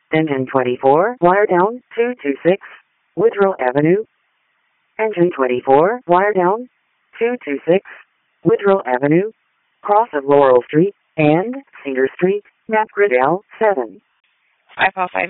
Engine 24, wire down 226 Woodrow Avenue. Engine 24, wire down 226 Woodrow Avenue, cross of Laurel Street and Cedar Street, map grid L7. 505